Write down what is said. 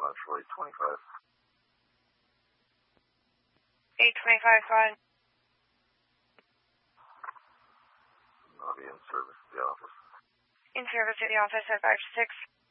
Central 825. 825, go ahead. I'll be in service at the office. In service at the office at 5-6.